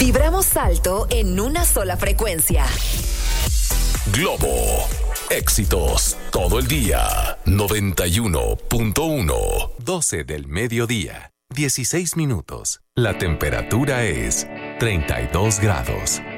Vibramos alto en una sola frecuencia. Globo. Éxitos todo el día. 91.1. 12 del mediodía. 16 minutos. La temperatura es 32 grados.